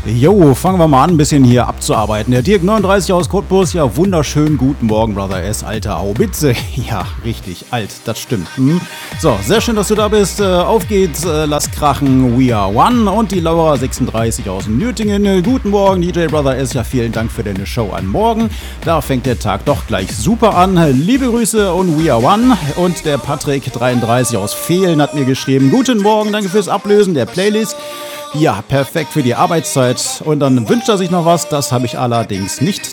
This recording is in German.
Jo, fangen wir mal an, ein bisschen hier abzuarbeiten. Der Dirk 39 aus Cottbus, ja, wunderschönen guten Morgen, Brother S, alter Haubitze. Ja, richtig, alt, das stimmt. So, sehr schön, dass du da bist. Auf geht's, lass krachen, we are one. Und die Laura 36 aus Nürtingen. Guten Morgen, DJ Brother S, ja, vielen Dank für deine Show an morgen. Da fängt der Tag doch gleich super an. Liebe Grüße und we are one. Und der Patrick 33 aus Fehlen hat mir geschrieben, guten Morgen, danke fürs Ablösen der Playlist. Ja, perfekt für die Arbeitszeit. Und dann wünscht er sich noch was. Das habe ich allerdings nicht